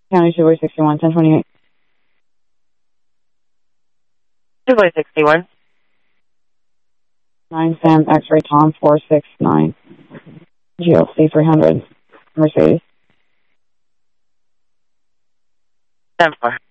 County 261, 1028. 261. 9 Sam X-ray Tom 469. GLC 300. Mercedes. 10-4.